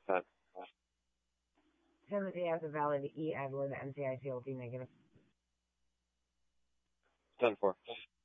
10. Says if he has a valid E-Edward, the NCIC will be negative. 10-4.